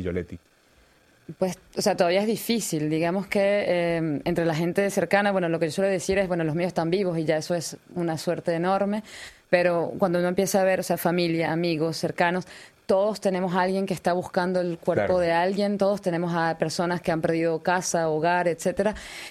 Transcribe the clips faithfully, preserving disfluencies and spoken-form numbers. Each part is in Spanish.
Yoletti? Pues, o sea, todavía es difícil. Digamos que eh, entre la gente cercana, bueno, lo que yo suelo decir es, bueno, los míos están vivos y ya eso es una suerte enorme, pero cuando uno empieza a ver, o sea, familia, amigos, cercanos, todos tenemos a alguien que está buscando el cuerpo Claro. de alguien, todos tenemos a personas que han perdido casa, hogar, etcétera.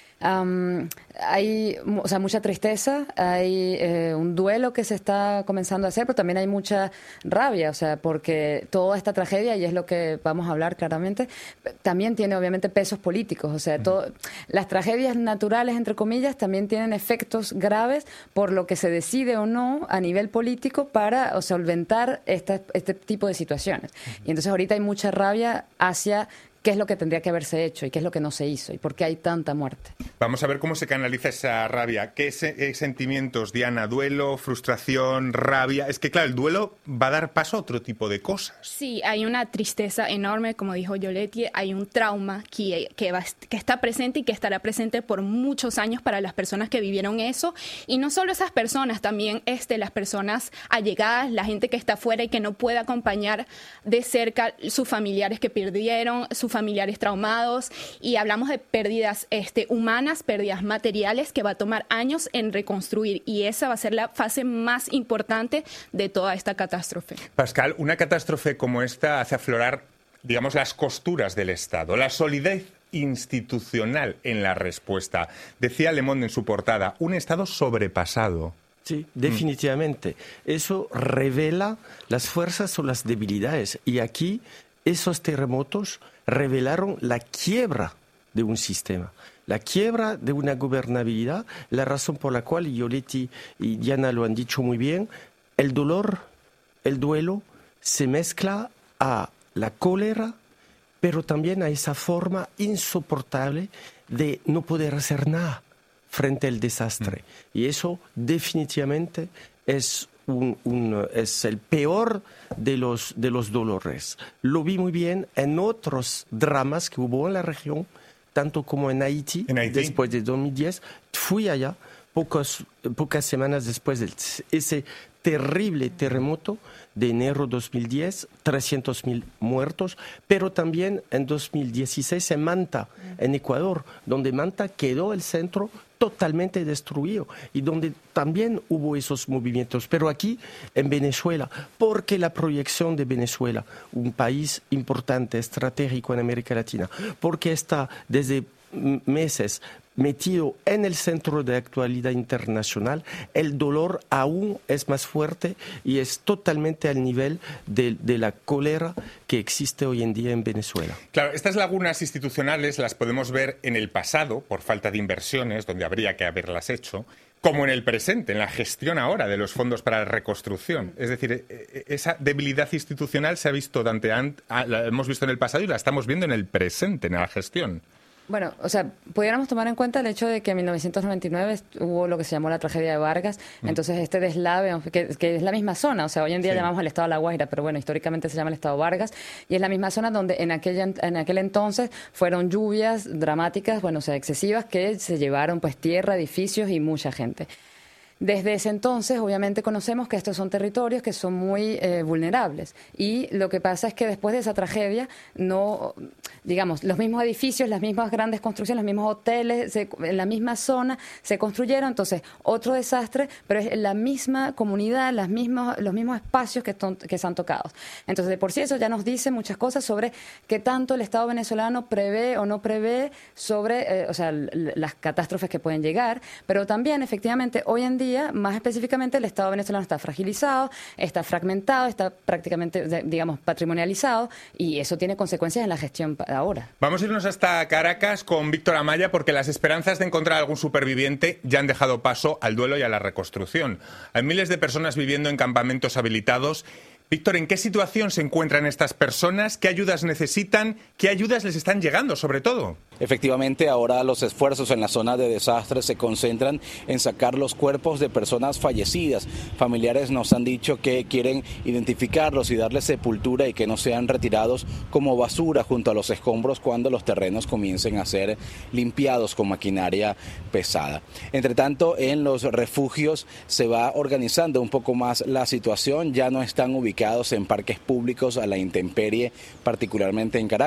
Um, hay, o sea, mucha tristeza, hay eh, un duelo que se está comenzando a hacer, pero también hay mucha rabia, o sea, porque toda esta tragedia, y es lo que vamos a hablar claramente, también tiene obviamente pesos políticos, o sea, todo, las tragedias naturales, entre comillas, también tienen efectos graves por lo que se decide o no a nivel político para, o solventar esta, este tipo de situaciones. Y entonces ahorita hay mucha rabia hacia qué es lo que tendría que haberse hecho y qué es lo que no se hizo y por qué hay tanta muerte. Vamos a ver cómo se canaliza esa rabia. ¿Qué se- eh, sentimientos, Diana? ¿Duelo, frustración, rabia? Es que, claro, el duelo va a dar paso a otro tipo de cosas. Sí, hay una tristeza enorme, como dijo Yoletti, hay un trauma que, que, va, que está presente y que estará presente por muchos años para las personas que vivieron eso. Y no solo esas personas, también este, las personas allegadas, la gente que está afuera y que no puede acompañar de cerca sus familiares que perdieron, sus familiares traumados. Y hablamos de pérdidas este, humanas, pérdidas materiales que va a tomar años en reconstruir. Y esa va a ser la fase más importante de toda esta catástrofe. Pascal, una catástrofe como esta hace aflorar, digamos, las costuras del Estado, la solidez institucional en la respuesta. Decía Le Monde en su portada, un Estado sobrepasado. Sí, definitivamente. Eso revela las fuerzas o las debilidades. Y aquí esos terremotos revelaron la quiebra de un sistema, la quiebra de una gobernabilidad, la razón por la cual, y Yoletti y Diana lo han dicho muy bien, el dolor, el duelo se mezcla a la cólera, pero también a esa forma insoportable de no poder hacer nada frente al desastre. Mm. Y eso definitivamente es Un, un, es el peor de los, de los dolores. Lo vi muy bien en otros dramas que hubo en la región, tanto como en Haití, ¿En Haití? después de dos mil diez. Fui allá pocos, pocas semanas después de ese terrible terremoto de enero dos mil diez, trescientos mil muertos, pero también en dos mil dieciséis en Manta, en Ecuador, donde Manta quedó el centro totalmente destruido y donde también hubo esos movimientos. Pero aquí, en Venezuela, porque la proyección de Venezuela, un país importante, estratégico en América Latina, porque está desde meses metido en el centro de actualidad internacional, el dolor aún es más fuerte y es totalmente al nivel de, de la cólera que existe hoy en día en Venezuela. Claro, estas lagunas institucionales las podemos ver en el pasado, por falta de inversiones, donde habría que haberlas hecho, como en el presente, en la gestión ahora de los fondos para la reconstrucción. Es decir, esa debilidad institucional se ha visto, Dante, la hemos visto en el pasado y la estamos viendo en el presente, en la gestión. Bueno, o sea, pudiéramos tomar en cuenta el hecho de que en mil novecientos noventa y nueve hubo lo que se llamó la tragedia de Vargas, mm. entonces este deslave, que, que es la misma zona, o sea, hoy en día sí. llamamos el estado La Guaira, pero bueno, históricamente se llama el estado Vargas, y es la misma zona donde en, aquella, en aquel entonces fueron lluvias dramáticas, bueno, o sea, excesivas, que se llevaron pues tierra, edificios y mucha gente. Desde ese entonces, obviamente, conocemos que estos son territorios que son muy eh, vulnerables. Y lo que pasa es que después de esa tragedia, no, digamos, los mismos edificios, las mismas grandes construcciones, los mismos hoteles, se, en la misma zona se construyeron. Entonces, otro desastre, pero es la misma comunidad, las mismas, los mismos espacios que, ton, que se han tocado. Entonces, de por sí eso ya nos dice muchas cosas sobre qué tanto el Estado venezolano prevé o no prevé sobre, eh, o sea, las catástrofes que pueden llegar. Pero también, efectivamente, hoy en día, más específicamente, el Estado venezolano está fragilizado, está fragmentado, está prácticamente, digamos, patrimonializado, y eso tiene consecuencias en la gestión ahora. Vamos a irnos hasta Caracas con Víctor Amaya, porque las esperanzas de encontrar algún superviviente ya han dejado paso al duelo y a la reconstrucción. Hay miles de personas viviendo en campamentos habilitados. Víctor, ¿en qué situación se encuentran estas personas? ¿Qué ayudas necesitan? ¿Qué ayudas les están llegando, sobre todo? Efectivamente, ahora los esfuerzos en la zona de desastre se concentran en sacar los cuerpos de personas fallecidas. Familiares nos han dicho que quieren identificarlos y darles sepultura y que no sean retirados como basura junto a los escombros cuando los terrenos comiencen a ser limpiados con maquinaria pesada. Entre tanto, en los refugios se va organizando un poco más la situación. Ya no están ubicados en parques públicos a la intemperie, particularmente en Caracas.